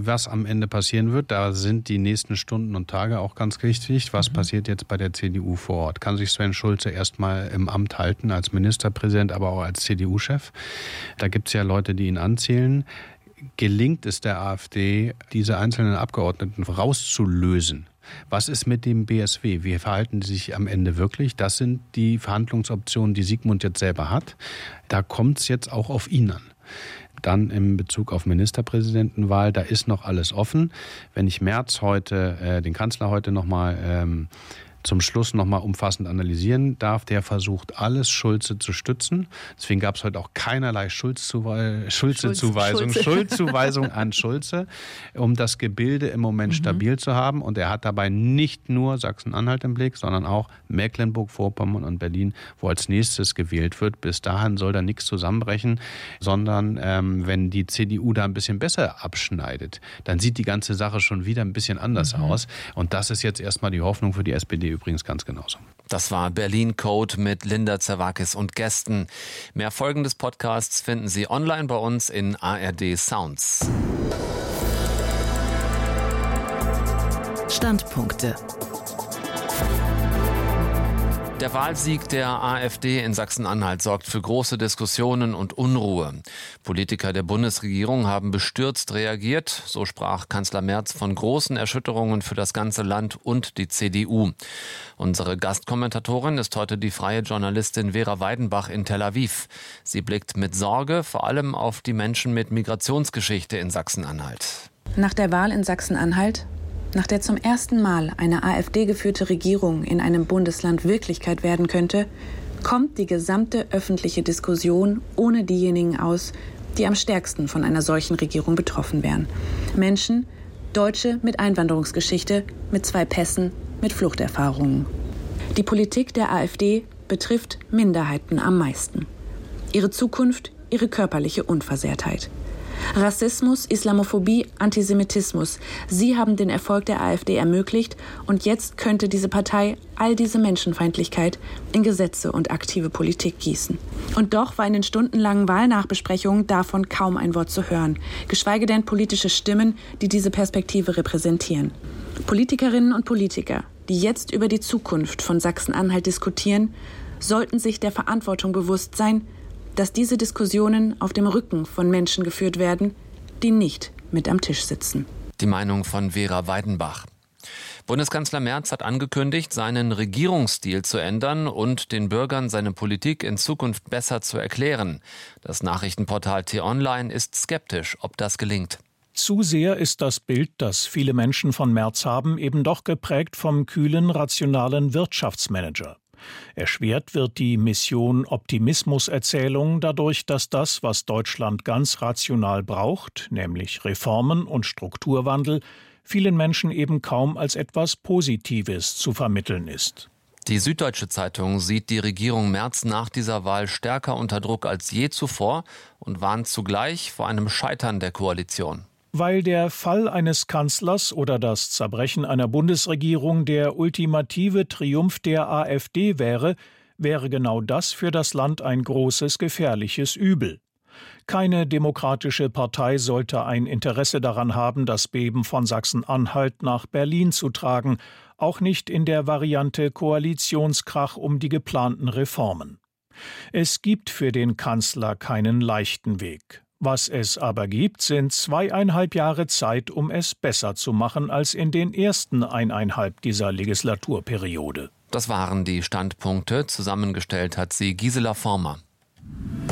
was am Ende passieren wird. Da sind die nächsten Stunden und Tage auch ganz wichtig. Was passiert jetzt bei der CDU vor Ort? Kann sich Sven Schulze erstmal im Amt halten als Ministerpräsident, aber auch als CDU-Chef? Da gibt es ja Leute, die ihn anzählen. Gelingt es der AfD, diese einzelnen Abgeordneten rauszulösen? Was ist mit dem BSW? Wie verhalten sie sich am Ende wirklich? Das sind die Verhandlungsoptionen, die Sigmund jetzt selber hat. Da kommt es jetzt auch auf ihn an. Dann in Bezug auf Ministerpräsidentenwahl, da ist noch alles offen. Wenn ich Merz heute, den Kanzler heute nochmal zum Schluss nochmal umfassend analysieren darf, der versucht, alles Schulze zu stützen. Deswegen gab es heute auch keinerlei Schuldzuweisung an Schulze, um das Gebilde im Moment stabil zu haben. Und er hat dabei nicht nur Sachsen-Anhalt im Blick, sondern auch Mecklenburg-Vorpommern und Berlin, wo als nächstes gewählt wird. Bis dahin soll da nichts zusammenbrechen, sondern wenn die CDU da ein bisschen besser abschneidet, dann sieht die ganze Sache schon wieder ein bisschen anders aus. Und das ist jetzt erstmal die Hoffnung für die SPD übrigens ganz genauso. Das war Berlin Code mit Linda Zerwakis und Gästen. Mehr Folgen des Podcasts finden Sie online bei uns in ARD Sounds. Standpunkte. Der Wahlsieg der AfD in Sachsen-Anhalt sorgt für große Diskussionen und Unruhe. Politiker der Bundesregierung haben bestürzt reagiert. So sprach Kanzler Merz von großen Erschütterungen für das ganze Land und die CDU. Unsere Gastkommentatorin ist heute die freie Journalistin Vera Weidenbach in Tel Aviv. Sie blickt mit Sorge vor allem auf die Menschen mit Migrationsgeschichte in Sachsen-Anhalt. Nach der Wahl in Sachsen-Anhalt, nach der zum ersten Mal eine AfD-geführte Regierung in einem Bundesland Wirklichkeit werden könnte, kommt die gesamte öffentliche Diskussion ohne diejenigen aus, die am stärksten von einer solchen Regierung betroffen wären. Menschen, Deutsche mit Einwanderungsgeschichte, mit 2 Pässen, mit Fluchterfahrungen. Die Politik der AfD betrifft Minderheiten am meisten. Ihre Zukunft, ihre körperliche Unversehrtheit. Rassismus, Islamophobie, Antisemitismus. Sie haben den Erfolg der AfD ermöglicht und jetzt könnte diese Partei all diese Menschenfeindlichkeit in Gesetze und aktive Politik gießen. Und doch war in den stundenlangen Wahlnachbesprechungen davon kaum ein Wort zu hören, geschweige denn politische Stimmen, die diese Perspektive repräsentieren. Politikerinnen und Politiker, die jetzt über die Zukunft von Sachsen-Anhalt diskutieren, sollten sich der Verantwortung bewusst sein, dass diese Diskussionen auf dem Rücken von Menschen geführt werden, die nicht mit am Tisch sitzen. Die Meinung von Vera Weidenbach. Bundeskanzler Merz hat angekündigt, seinen Regierungsstil zu ändern und den Bürgern seine Politik in Zukunft besser zu erklären. Das Nachrichtenportal T-Online ist skeptisch, ob das gelingt. Zu sehr ist das Bild, das viele Menschen von Merz haben, eben doch geprägt vom kühlen, rationalen Wirtschaftsmanager. Erschwert wird die Mission Optimismuserzählung dadurch, dass das, was Deutschland ganz rational braucht, nämlich Reformen und Strukturwandel, vielen Menschen eben kaum als etwas Positives zu vermitteln ist. Die Süddeutsche Zeitung sieht die Regierung Merz nach dieser Wahl stärker unter Druck als je zuvor und warnt zugleich vor einem Scheitern der Koalition. Weil der Fall eines Kanzlers oder das Zerbrechen einer Bundesregierung der ultimative Triumph der AfD wäre genau das für das Land ein großes, gefährliches Übel. Keine demokratische Partei sollte ein Interesse daran haben, das Beben von Sachsen-Anhalt nach Berlin zu tragen, auch nicht in der Variante Koalitionskrach um die geplanten Reformen. Es gibt für den Kanzler keinen leichten Weg. Was es aber gibt, sind 2,5 Jahre Zeit, um es besser zu machen als in den ersten 1,5 dieser Legislaturperiode. Das waren die Standpunkte. Zusammengestellt hat sie Gisela Former.